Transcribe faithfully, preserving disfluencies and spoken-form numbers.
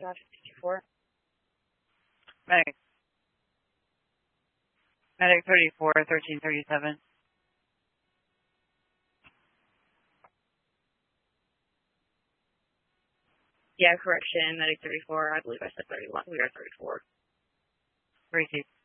uh, fifty-four. Medic. Medic thirty-four, thirteen thirty-seven. Yeah, correction. Medic thirty-four. I believe I said thirty-one. We are thirty-four. Receive.